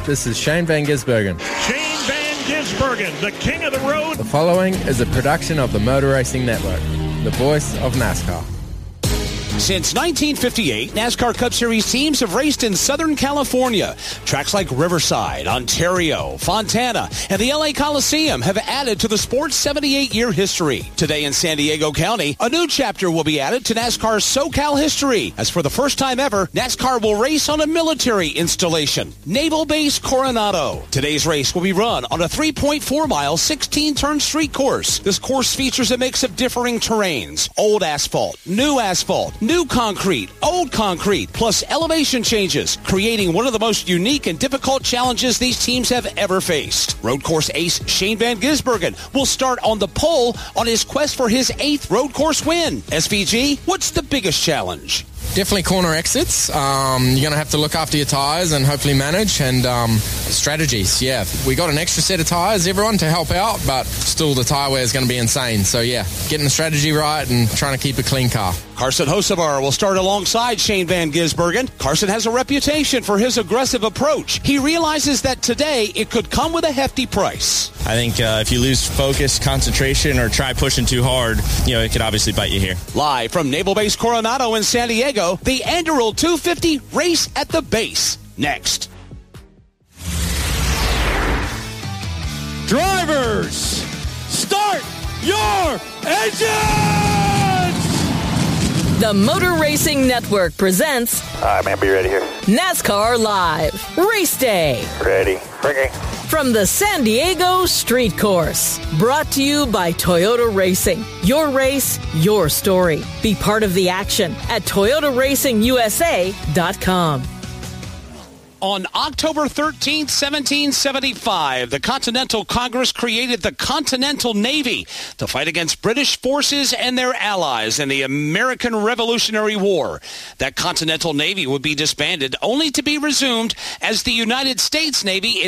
this is Shane Van Gisbergen. Shane Van Gisbergen, the king of the road. The following is a production of the Motor Racing Network, the voice of NASCAR. Since 1958, NASCAR Cup Series teams have raced in Southern California. Tracks like Riverside, Ontario, Fontana, and the LA Coliseum have added to the sport's 78-year history. Today in San Diego County, a new chapter will be added to NASCAR's SoCal history, as for the first time ever, NASCAR will race on a military installation, Naval Base Coronado. Today's race will be run on a 3.4-mile, 16-turn street course. This course features a mix of differing terrains, old asphalt, new concrete, old concrete, plus elevation changes, creating one of the most unique and difficult challenges these teams have ever faced. Road course ace Shane Van Gisbergen will start on the pole on his quest for his 8th road course win. SVG, what's the biggest challenge? Definitely corner exits. You're going to have to look after your tyres and hopefully manage, and strategies. Yeah, we got an extra set of tyres, everyone, to help out, but still the tyre wear is going to be insane. So yeah, getting the strategy right and trying to keep a clean car. Carson Hocevar will start alongside Shane Van Gisbergen. Carson has a reputation for his aggressive approach. He realizes that today it could come with a hefty price. I think if you lose focus, concentration, or try pushing too hard, it could obviously bite you here. Live from Naval Base Coronado in San Diego, the Anduril 250 race at the base. Next. Drivers, start your engines! The Motor Racing Network presents... All right, man, be ready here. NASCAR Live, Race Day. Ready, ringing. From the San Diego Street Course. Brought to you by Toyota Racing. Your race, your story. Be part of the action at ToyotaRacingUSA.com. On October 13, 1775, the Continental Congress created the Continental Navy to fight against British forces and their allies in the American Revolutionary War. That Continental Navy would be disbanded, only to be resumed as the United States Navy in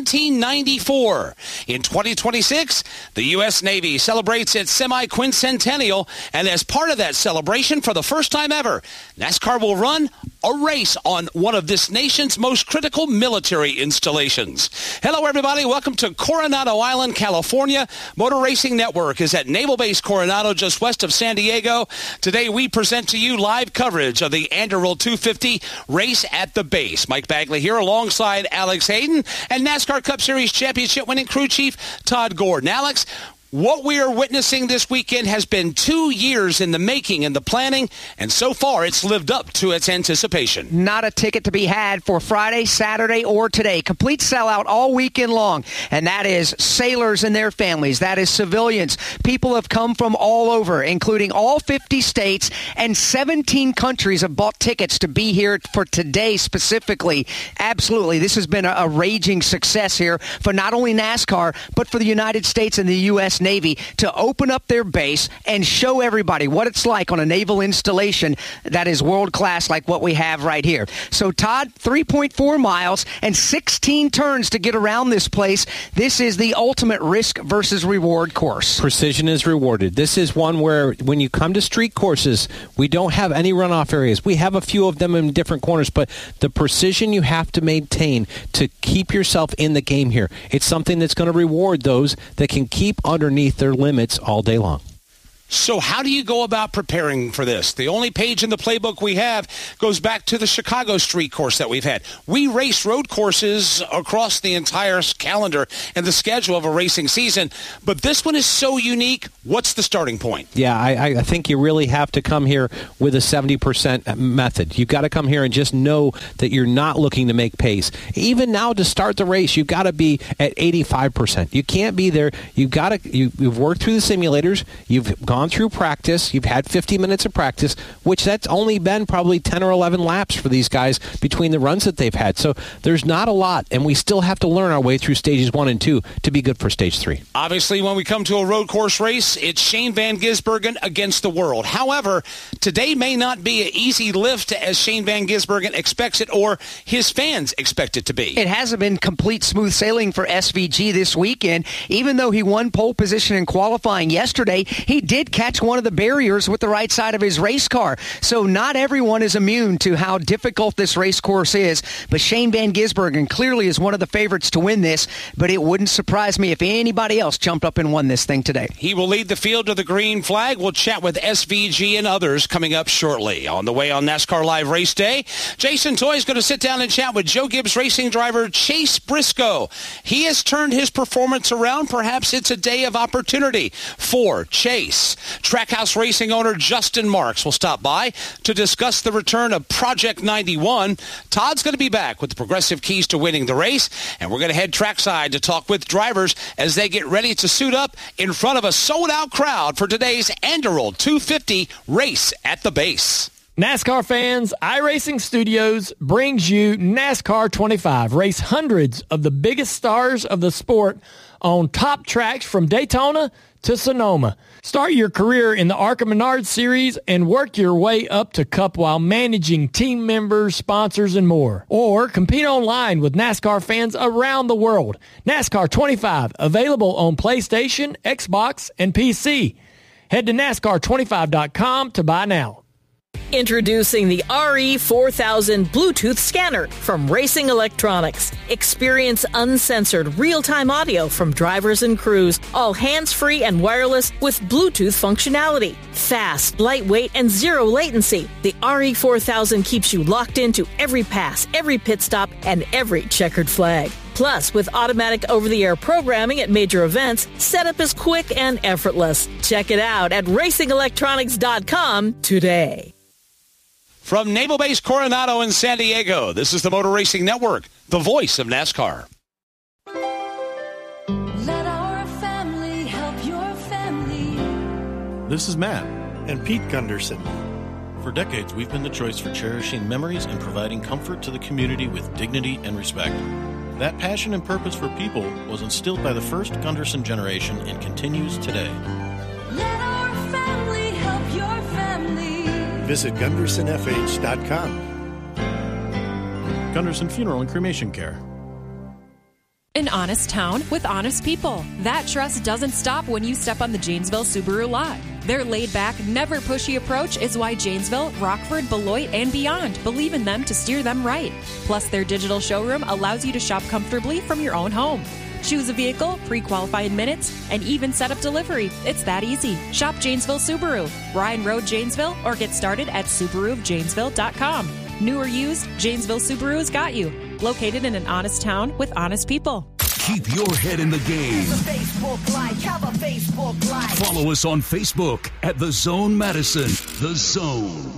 1794. In 2026, the U.S. Navy celebrates its semi-quincentennial, and as part of that celebration, for the first time ever, NASCAR will run a race on one of this nation's most critical military installations. Hello, everybody. Welcome to Coronado Island, California. Motor Racing Network is at Naval Base Coronado, just west of San Diego. Today, we present to you live coverage of the Anduril 250 race at the base. Mike Bagley here alongside Alex Hayden and NASCAR Cup Series championship winning crew chief Todd Gordon. Alex, what we are witnessing this weekend has been 2 years in the making and the planning, and so far it's lived up to its anticipation. Not a ticket to be had for Friday, Saturday, or today. Complete sellout all weekend long, and that is sailors and their families. That is civilians. People have come from all over, including all 50 states, and 17 countries have bought tickets to be here for today specifically. Absolutely. This has been a raging success here for not only NASCAR, but for the United States and the U.S. Navy to open up their base and show everybody what it's like on a naval installation that is world-class like what we have right here. So, Todd, 3.4 miles and 16 turns to get around this place. This is the ultimate risk versus reward course. Precision is rewarded. This is one where when you come to street courses, we don't have any runoff areas. We have a few of them in different corners, but the precision you have to maintain to keep yourself in the game here, it's something that's going to reward those that can keep underneath their limits all day long. So how do you go about preparing for this? The only page in the playbook we have goes back to the Chicago street course that we've had. We race road courses across the entire calendar and the schedule of a racing season, but this one is so unique. What's the starting point? Yeah, I think you really have to come here with a 70% method. You've got to come here and just know that you're not looking to make pace. Even now to start the race, you've got to be at 85%. You can't be there. You've worked through the simulators. You've gone through practice. You've had 50 minutes of practice, which that's only been probably 10 or 11 laps for these guys between the runs that they've had. So there's not a lot, and we still have to learn our way through stages 1 and 2 to be good for stage 3. Obviously, when we come to a road course race, it's Shane Van Gisbergen against the world. However, today may not be an easy lift as Shane Van Gisbergen expects it or his fans expect it to be. It hasn't been complete smooth sailing for SVG this weekend. Even though he won pole position in qualifying yesterday, he did catch one of the barriers with the right side of his race car. So not everyone is immune to how difficult this race course is, but Shane Van Gisbergen clearly is one of the favorites to win this, but it wouldn't surprise me if anybody else jumped up and won this thing today. He will lead the field to the green flag. We'll chat with SVG and others coming up shortly. On the way on NASCAR Live Race Day, Jason Toy is going to sit down and chat with Joe Gibbs Racing driver Chase Briscoe. He has turned his performance around. Perhaps it's a day of opportunity for Chase. Trackhouse Racing owner Justin Marks will stop by to discuss the return of Project 91. Todd's going to be back with the progressive keys to winning the race, and we're going to head trackside to talk with drivers as they get ready to suit up in front of a sold-out crowd for today's Anderl 250 race at the base. NASCAR fans, iRacing Studios brings you NASCAR 25. Race hundreds of the biggest stars of the sport on top tracks from Daytona to Sonoma. Start your career in the ARCA Menards Series and work your way up to Cup while managing team members, sponsors, and more. Or compete online with NASCAR fans around the world. NASCAR 25, available on PlayStation, Xbox, and PC. Head to NASCAR25.com to buy now. Introducing the RE4000 Bluetooth scanner from Racing Electronics. Experience uncensored real-time audio from drivers and crews, all hands-free and wireless with Bluetooth functionality. Fast, lightweight, and zero latency. The RE4000 keeps you locked into every pass, every pit stop, and every checkered flag. Plus, with automatic over-the-air programming at major events, setup is quick and effortless. Check it out at racingelectronics.com today. From Naval Base Coronado in San Diego, this is the Motor Racing Network, the voice of NASCAR. Let our family help your family. This is Matt and Pete Gunderson. For decades, we've been the choice for cherishing memories and providing comfort to the community with dignity and respect. That passion and purpose for people was instilled by the first Gunderson generation and continues today. Let our family help your family. Visit GundersonFH.com. Gunderson Funeral and Cremation Care. An honest town with honest people. That trust doesn't stop when you step on the Janesville Subaru lot. Their laid-back, never pushy approach is why Janesville, Rockford, Beloit, and beyond believe in them to steer them right. Plus, their digital showroom allows you to shop comfortably from your own home. Choose a vehicle, pre-qualify in minutes, and even set up delivery. It's that easy. Shop Janesville Subaru, Ryan Road, Janesville, or get started at SubaruofJanesville.com. New or used, Janesville Subaru has got you. Located in an honest town with honest people. Keep your head in the game. Follow us on Facebook at The Zone Madison. The Zone.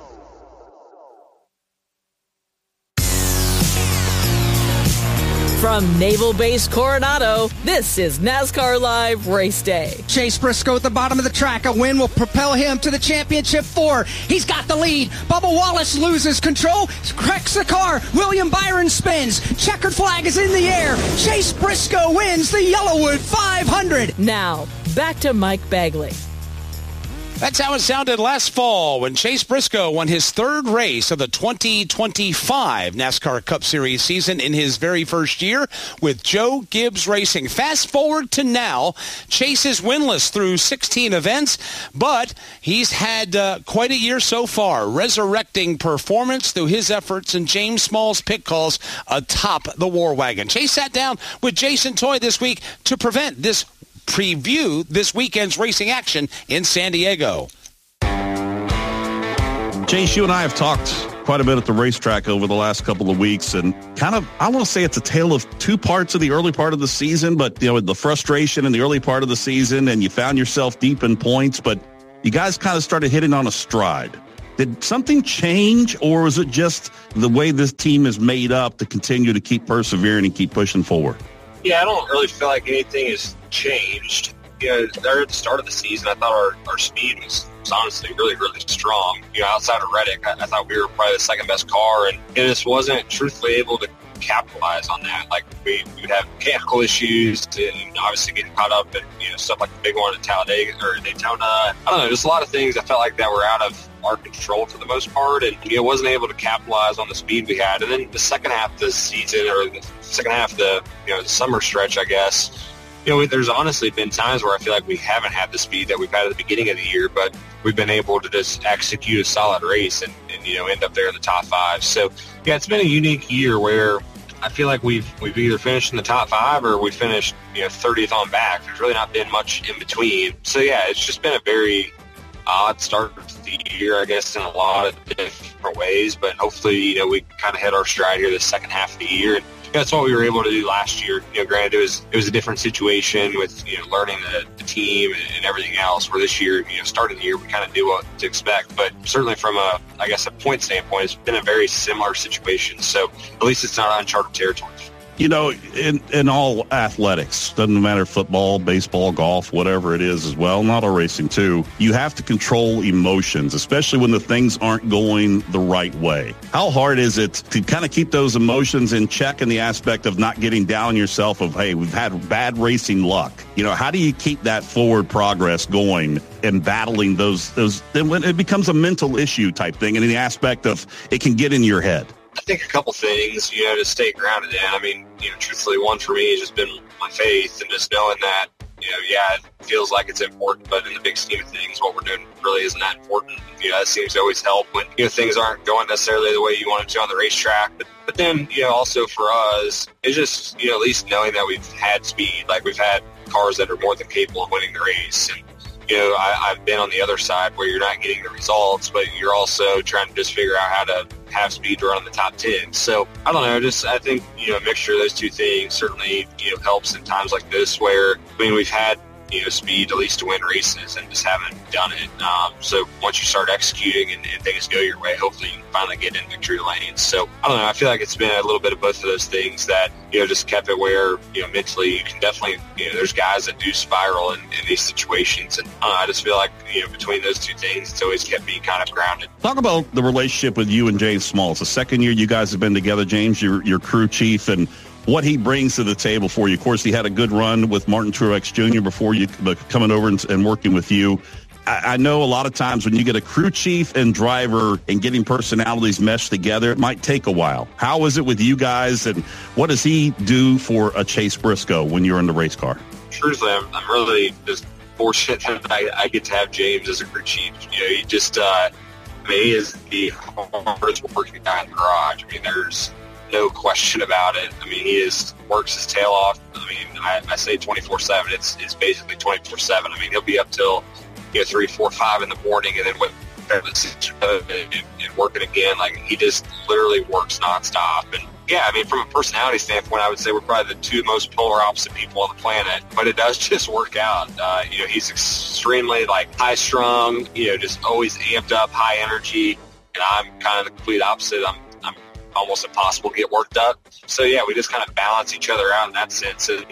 From Naval Base Coronado, this is NASCAR Live Race Day. Chase Briscoe at the bottom of the track. A win will propel him to the championship 4. He's got the lead. Bubba Wallace loses control, cracks the car. William Byron spins. Checkered flag is in the air. Chase Briscoe wins the Yellowwood 500. Now, back to Mike Bagley. That's how it sounded last fall when Chase Briscoe won his third race of the 2025 NASCAR Cup Series season in his very first year with Joe Gibbs Racing. Fast forward to now, Chase is winless through 16 events, but he's had quite a year so far, resurrecting performance through his efforts and James Small's pit calls atop the war wagon. Chase sat down with Jason Toy this week to preview this weekend's racing action in San Diego. Chase, you and I have talked quite a bit at the racetrack over the last couple of weeks, and I want to say it's a tale of two parts of the early part of the season, but the frustration in the early part of the season, and you found yourself deep in points, but you guys kind of started hitting on a stride. Did something change, or is it just the way this team is made up to continue to keep persevering and keep pushing forward? Yeah, I don't really feel like anything has changed. There at the start of the season, I thought our speed was honestly really, really strong. Outside of Reddick, I thought we were probably the second best car, and it just wasn't truthfully able to capitalize on that. Like we would have mechanical issues and obviously getting caught up in stuff like the big one in Talladega or Daytona. I don't know, just a lot of things I felt like that were out of our control for the most part, and wasn't able to capitalize on the speed we had. And then the second half of the season, or the second half of the the summer stretch, I guess, there's honestly been times where I feel like we haven't had the speed that we've had at the beginning of the year, but we've been able to just execute a solid race and end up there in the top 5. So, yeah, it's been a unique year where I feel like we've either finished in the top 5 or we finished 30th on back. There's really not been much in between. So, yeah, it's just been a very odd start to the year, I guess, in a lot of different ways. But hopefully, we kind of hit our stride here the second half of the year. And that's what we were able to do last year. Granted, it was a different situation with learning the team and everything else. Where this year, starting the year, we kind of knew what to expect. But certainly from a point standpoint, it's been a very similar situation. So at least it's not uncharted territory. In all athletics, doesn't matter football, baseball, golf, whatever it is as well, and auto racing too, you have to control emotions, especially when the things aren't going the right way. How hard is it to kind of keep those emotions in check in the aspect of not getting down yourself of, hey, we've had bad racing luck? How do you keep that forward progress going and battling those then when it becomes a mental issue type thing and in the aspect of it can get in your head? I think a couple things, to stay grounded in. I mean, truthfully, one for me has just been my faith and just knowing that, it feels like it's important, but in the big scheme of things, what we're doing really isn't that important. That seems to always help when, things aren't going necessarily the way you want them to on the racetrack. But then, also for us, it's just, at least knowing that we've had speed, like we've had cars that are more than capable of winning the race. And, I've been on the other side where you're not getting the results, but you're also trying to just figure out how to have speed to run in the top 10. So I don't know, I think, a mixture of those two things certainly, helps in times like this where, we've had, speed at least to win races and just haven't done it. So once you start executing and things go your way, hopefully you can finally get in victory lanes. So I don't know, I feel like it's been a little bit of both of those things that, just kept it where, mentally you can definitely, there's guys that do spiral in these situations. And I just feel like, between those two things, it's always kept me kind of grounded. Talk about the relationship with you and James Small. It's the second year you guys have been together, James, your crew chief, and what he brings to the table for you. Of course, he had a good run with Martin Truex Jr. before you coming over and working with you. I know a lot of times when you get a crew chief and driver and getting personalities meshed together, it might take a while. How is it with you guys, and what does he do for a Chase Briscoe when you're in the race car? Truthfully, I'm really just fortunate that I get to have James as a crew chief. He just, he is the hardest working guy in the garage. there's no question about it. He works his tail off. I say 24/7. It's basically 24/7. He'll be up till 3, 4, 5 in the morning, and then and working again. He just literally works nonstop. And yeah, from a personality standpoint, I would say we're probably the two most polar opposite people on the planet. But it does just work out. He's extremely high strung. Just always amped up, high energy, and I'm kind of the complete opposite. I'm almost impossible to get worked up. So yeah, we just kind of balance each other out in that sense, and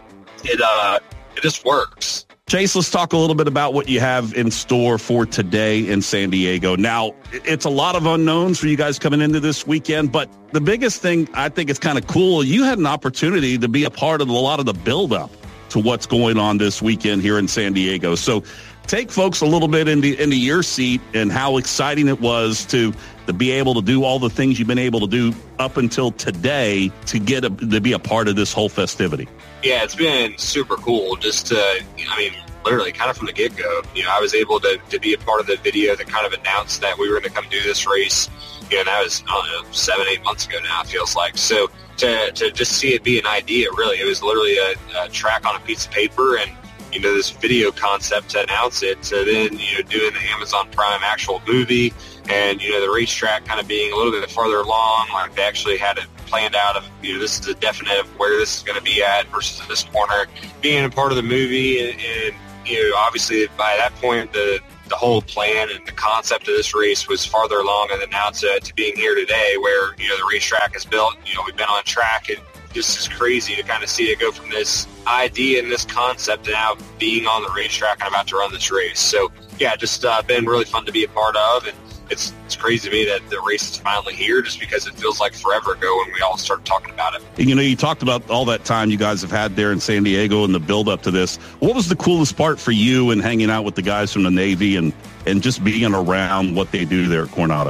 it just works. Chase, let's talk a little bit about what you have in store for today in San Diego. Now, it's a lot of unknowns for you guys coming into this weekend, but the biggest thing I think is kind of cool, you had an opportunity to be a part of a lot of the buildup to what's going on this weekend here in San Diego. So take folks a little bit into your seat and how exciting it was to be able to do all the things you've been able to do up until today to be a part of this whole festivity. Yeah, it's been super cool just to, literally kind of from the get-go. I was able to be a part of the video that kind of announced that we were going to come do this race. And that was, 7, 8 months ago now, it feels like. So to just see it be an idea, really, it was literally a track on a piece of paper and, this video concept to announce it, to then, doing the Amazon Prime actual movie and, the racetrack kind of being a little bit farther along, they actually had it planned out of, this is a definite of where this is going to be at versus this corner, being a part of the movie. And obviously by that point, the whole plan and the concept of this race was farther along, and then now to being here today where, the racetrack is built, we've been on track, and just is crazy to kind of see it go from this idea and this concept to now being on the racetrack and about to run this race. So yeah, just been really fun to be a part of, and it's crazy to me that the race is finally here, just because it feels like forever ago when we all started talking about it. You talked about all that time you guys have had there in San Diego and the build up to this. What was the coolest part for you in hanging out with the guys from the Navy and just being around what they do there at Coronado?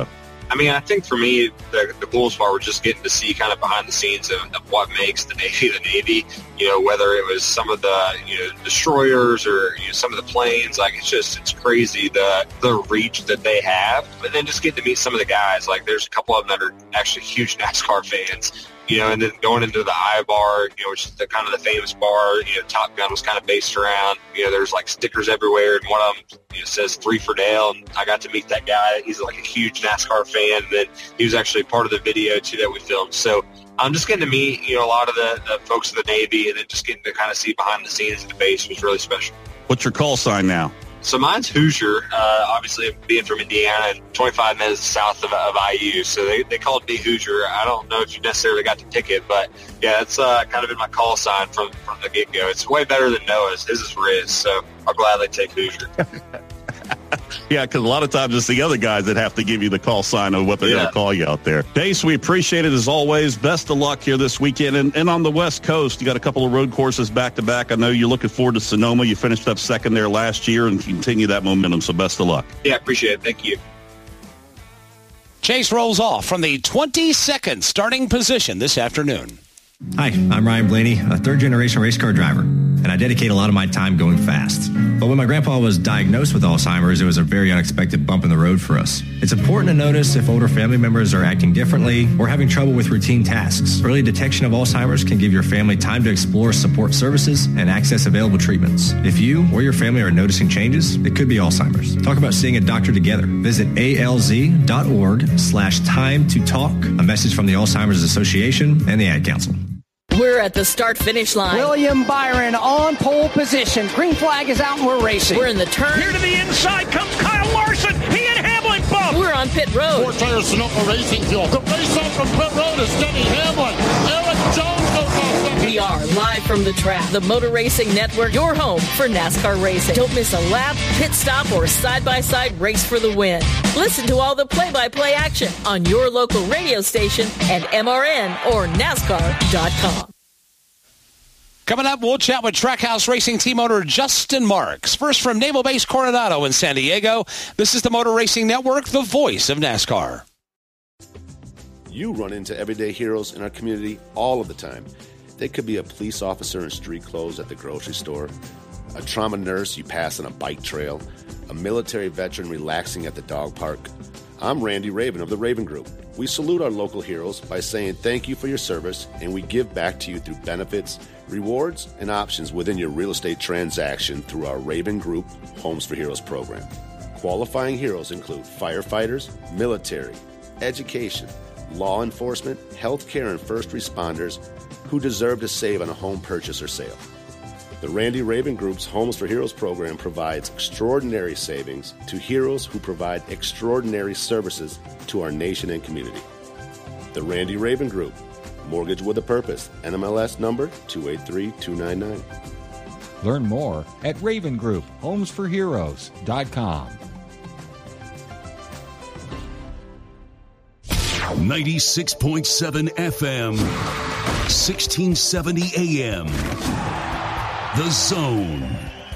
I mean, I think for me, the coolest part was just getting to see kind of behind the scenes of what makes the Navy, you know, whether it was some of the, you know, destroyers or, you know, some of the planes. Like, it's crazy the reach that they have. But then just getting to meet some of the guys. Like, there's a couple of them that are actually huge NASCAR fans. You know, and then going into the I bar, you know, which is the kind of the famous bar, you know, Top Gun was kind of based around. You know, there's like stickers everywhere, and one of them, you know, says 3 for Dale. And I got to meet that guy. He's like a huge NASCAR fan, and then he was actually part of the video too that we filmed. So I'm just getting to meet, you know, a lot of the folks of the Navy, and then just getting to kind of see behind the scenes of the base was really special. What's your call sign now? So mine's Hoosier, obviously being from Indiana and 25 minutes south of IU. So they called me Hoosier. I don't know if you necessarily got to pick it, but yeah, it's kind of been my call sign from the get-go. It's way better than Noah's. His is Riz, so I'll gladly take Hoosier. Yeah, because a lot of times it's the other guys that have to give you the call sign of what they're going to call you out there. Dace, we appreciate it as always. Best of luck here this weekend. And on the West Coast, you got a couple of road courses back-to-back. I know you're looking forward to Sonoma. You finished up second there last year and continue that momentum, so best of luck. Yeah, appreciate it. Thank you. Chase rolls off from the 22nd starting position this afternoon. Hi, I'm Ryan Blaney, a third-generation race car driver, and I dedicate a lot of my time going fast. But when my grandpa was diagnosed with Alzheimer's, it was a very unexpected bump in the road for us. It's important to notice if older family members are acting differently or having trouble with routine tasks. Early detection of Alzheimer's can give your family time to explore support services and access available treatments. If you or your family are noticing changes, it could be Alzheimer's. Talk about seeing a doctor together. Visit alz.org/time to talk. A message from the Alzheimer's Association and the Ad Council. We're at the start-finish line. William Byron on pole position. Green flag is out and we're racing. We're in the turn. Here to the inside comes Kyle Larson. He and Hamlin bump. We're on pit road. 4 tires Sonoma Racing Fuel. The race off from pit road is Denny Hamlin. Eric Jones goes off second. We are live from the track. The Motor Racing Network, your home for NASCAR racing. Don't miss a lap, pit stop, or side-by-side race for the win. Listen to all the play-by-play action on your local radio station and MRN or NASCAR.com. Coming up, we'll chat with Trackhouse Racing team owner Justin Marks. First from Naval Base Coronado in San Diego, this is the Motor Racing Network, the voice of NASCAR. You run into everyday heroes in our community all of the time. They could be a police officer in street clothes at the grocery store, a trauma nurse you pass on a bike trail, a military veteran relaxing at the dog park. I'm Randy Raven of the Raven Group. We salute our local heroes by saying thank you for your service, and we give back to you through benefits, rewards, and options within your real estate transaction through our Raven Group Homes for Heroes program. Qualifying heroes include firefighters, military, education, law enforcement, healthcare, and first responders who deserve to save on a home purchase or sale. The Randy Raven Group's Homes for Heroes program provides extraordinary savings to heroes who provide extraordinary services to our nation and community. The Randy Raven Group, mortgage with a purpose, NMLS number 283299. Learn more at Raven Group, homesforheroes.com. 96.7 FM, 1670 AM. The Zone.